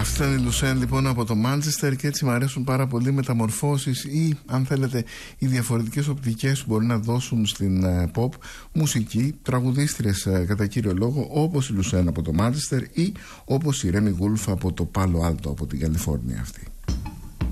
Αυτή ήταν η Λουσέν λοιπόν από το Μάντσεστερ και έτσι μου αρέσουν πάρα πολύ μεταμορφώσεις ή αν θέλετε οι διαφορετικές οπτικές που μπορεί να δώσουν στην pop μουσική, τραγουδίστριες κατά κύριο λόγο, όπως η Λουσέν από το Μάντσεστερ ή όπως η Ρέμι Γούλφ από το Πάλο Άλτο από την Καλιφόρνια αυτή.